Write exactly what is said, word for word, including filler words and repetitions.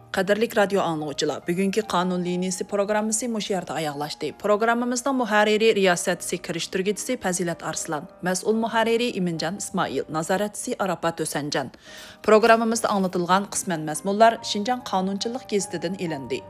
Qadirlik radio anlıqçılar, bugünkü Qanun liniyasi programmasi mush yerda oyoqlashdi. Programmamizning muharriri riyosatchisi kirishtirguvchisi Fazilat Arslan, mas'ul muharriri Iminjan Ismoil, nazoratchisi Arafat O'sanjan. Programmamizda anlatilgan qisman mazmunlar Shinjan qonunchilik gazetidan ilindi.